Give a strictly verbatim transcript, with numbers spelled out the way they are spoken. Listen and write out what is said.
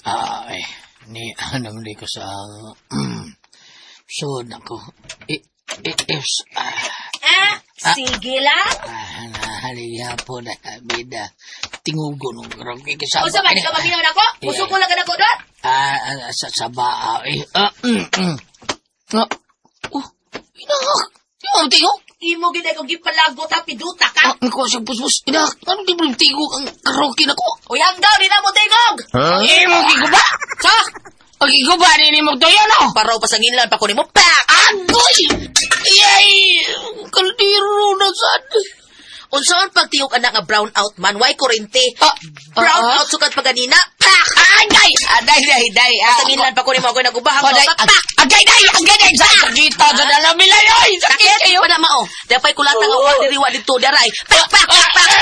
Ay, ni anam di ko sa sud ako. I, i, is, ah, Ah, sige lang. ah, nahaliya po na bida. Tingugo nung karong kikisama. O sa man, ikaw maminaw na ko? Puso ko lang ka na ko doon? Ah, ah, sa sabaa, eh, ah, mm, mm. Ah, oh, inak, yung tiyo. Imo ginay kong gipalagot ha, piduta ka. Ah, ako sa puspus, inak, ano di mo tigo ang karaoke na ko? Uy, hanggaw, di na mo tingog! Huh? Eh, mo giguba? Sa? Ang giguba, ni mo to yan, oh. Paraw pa sa nginlan pa ko ni mo, pak! Agoy! Yay! Kaldiro na sad. Unsaon pagtingog anak nga brown out man, why kurente? Ah, Brown ah, out sukat paganina, pak! Agay! Aday, day, day. Sa nginlan pa ko ni mo ako nagubahang Aday, mo, pak! agay, day, agay, day. Sakit ka na lang, milay, oy! Sakit Sakit kayo. pa na mao. Dapay kulata nga Oo. wa diriwa dito daray. Pak pak pak pak.